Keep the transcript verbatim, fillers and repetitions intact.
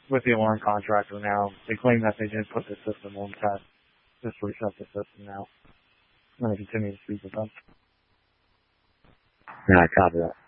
with the alarm contractor now. They claim that they did put the system on test. Just reset the system now. I'm going to continue to speak with them. Yeah, I copy that.